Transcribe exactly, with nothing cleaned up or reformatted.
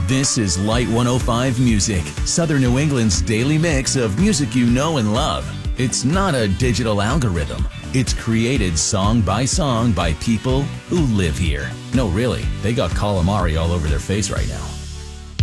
This is Light one oh five Music, Southern New England's daily mix of music you know and love. It's not a digital algorithm. It's created song by song by people who live here. No, really, they got calamari all over their face right now.